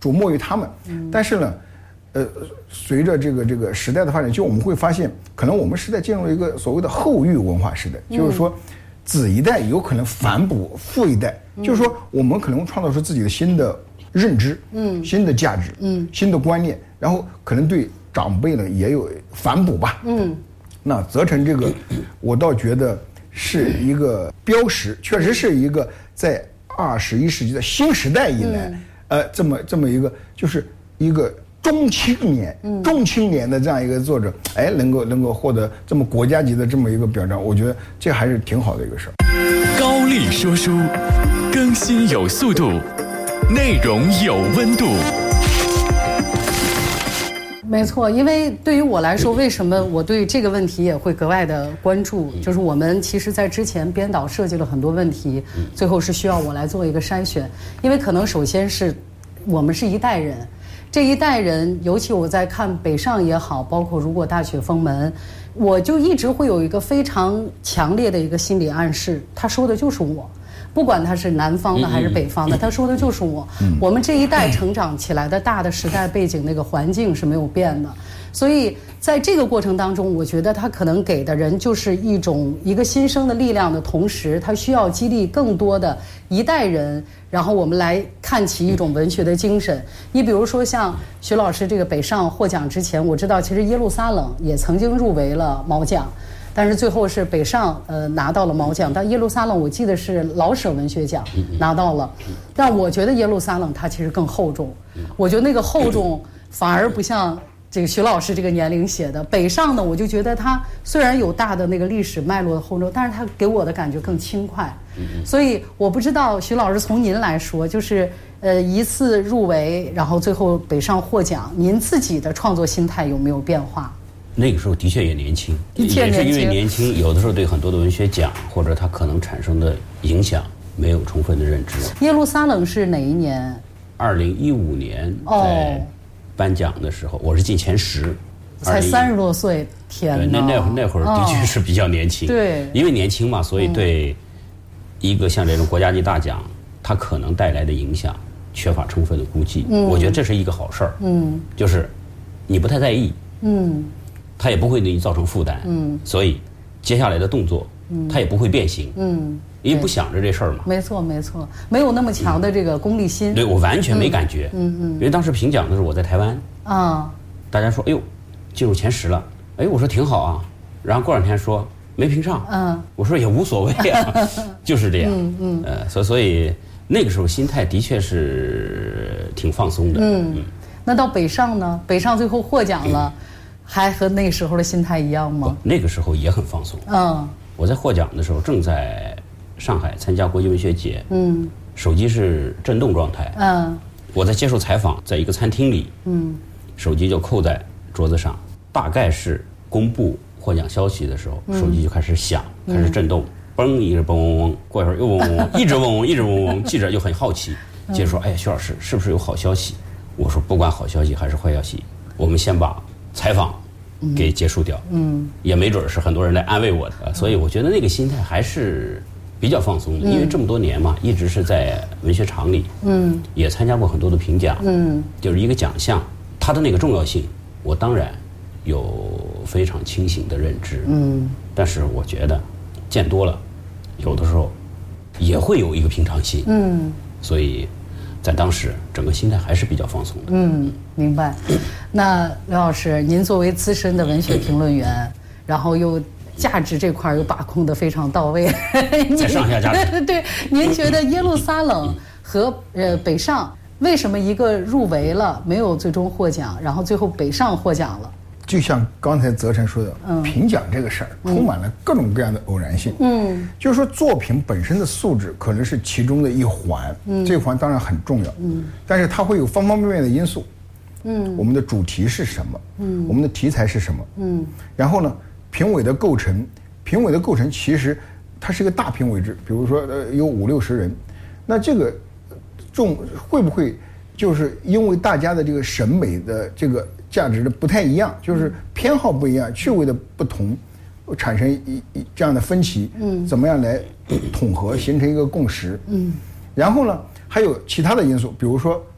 琢磨于他们。但是呢，随着这个时代的发展，就我们会发现，可能我们时代进入了一个所谓的后育文化时代，就是说，子一代有可能反哺父一代，就是说，我们可能创造出自己的新的认知，新的价值，新的观念，然后可能对长辈呢也有反哺吧，那责成这个，我倒觉得是一个标识，确实是一个在21世纪的新时代以来，这么一个，就是一个中青年的这样一个作者，能够获得这么国家级的这么一个表彰，我觉得这还是挺好的一个事儿。 高力说书，更新有速度，内容有温度。 没错，因为对于我来说，为什么我对这个问题也会格外的关注？就是我们其实在之前编导设计了很多问题，最后是需要我来做一个筛选。因为可能首先是我们是一代人，这一代人，尤其我在看北上也好，包括如果大雪封门，我就一直会有一个非常强烈的一个心理暗示，他说的就是我。不管他是南方的还是北方的，他说的就是我。我们这一代成长起来的大的时代背景，那个环境是没有变的。所以在这个过程当中，我觉得他可能给的人就是一个新生的力量的同时，他需要激励更多的一代人，然后我们来看齐一种文学的精神。你比如说像徐老师这个北上获奖之前，我知道其实耶路撒冷也曾经入围了毛奖。但是最后是北上拿到了毛奖，但耶路撒冷我记得是老舍文学奖拿到了，但我觉得耶路撒冷它其实更厚重，我觉得那个厚重反而不像这个徐老师这个年龄写的。北上呢，我就觉得它虽然有大的那个历史脉络的厚重，但是它给我的感觉更轻快。所以我不知道徐老师从您来说，就是一次入围，然后最后北上获奖，您自己的创作心态有没有变化？ 那个时候的确也年轻，也是因为年轻，有的时候对很多的文学奖或者它可能产生的影响没有充分的认知。 耶路撒冷是哪一年 ？2015年在颁奖的时候，我是进前10， 才30多岁，天哪！ 那会儿的确是比较年轻， 对， 因为年轻嘛，所以对一个像这种国家级大奖，它可能带来的影响缺乏充分的估计。我觉得这是一个好事儿，就是你不太在意，它也不会对你造成负担，所以接下来的动作，它也不会变形，因为不想着这事儿嘛。 没错，没有那么强的这个功利心。 对，我完全没感觉，因为当时评奖的时候我在台湾，大家说，哎呦，进入前10了，哎，我说挺好啊，然后过2天说没评上，我说也无所谓啊，就是这样，所以那个时候心态的确是挺放松的， 那到北上呢？北上最后获奖了。还和那时候的心态一样吗？ 那个时候也很放松。我在获奖的时候正在上海参加国际文学节，手机是震动状态，我在接受采访，在一个餐厅里，手机就扣在桌子上，大概是公布获奖消息的时候，手机就开始响，开始震动，嘣一直嘣嗡嗡，过一会儿又嗡嗡嗡，一直嗡嗡，一直嗡嗡，记者就很好奇，接着说，哎呀，徐老师是不是有好消息？我说不管好消息还是坏消息，我们先把采访给结束掉，也没准是很多人来安慰我的，所以我觉得那个心态还是比较放松的，因为这么多年嘛，一直是在文学场里，也参加过很多的评奖，就是一个奖项，它的那个重要性，我当然有非常清醒的认知，但是我觉得见多了，有的时候也会有一个平常心，所以在当时整个心态还是比较放松的。 明白。那刘老师，您作为资深的文学评论员，然后又价值这块又把控得非常到位， 在上下价值。 对，您觉得耶路撒冷和北上为什么一个入围了没有最终获奖，然后最后北上获奖了？ 就像刚才泽成说的，评奖这个事儿充满了各种各样的偶然性。就是说作品本身的素质可能是其中的一环，这一环当然很重要，但是它会有方方面面的因素。我们的主题是什么？我们的题材是什么？然后呢，评委的构成其实它是一个大评委制，比如说有50-60人，那这个会不会就是因为大家的这个审美的这个价值的不太一样，就是偏好不一样，趣味的不同，产生这样的分歧，怎么样来统合形成一个共识？然后呢，还有其他的因素，比如说